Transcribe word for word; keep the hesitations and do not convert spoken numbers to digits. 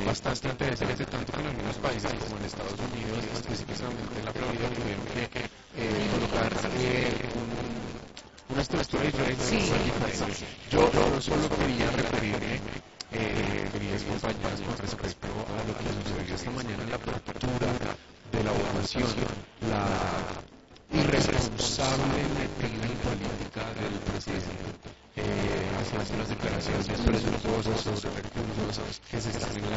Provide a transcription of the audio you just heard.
bastante interesante, tanto que en algunos países como en Estados Unidos, específicamente en la Florida, tuvieron que eh, colocar eh, un, una estructura diferente. Sí, Sí. Yo, yo solo quería referirme, eh, queridas compañeras, con respecto a lo que sucedió esta mañana en la apertura de la votación, la irresponsable metida en política del presidente, eh, haciendo unas declaraciones presuntuosas sobre recursos que se están en la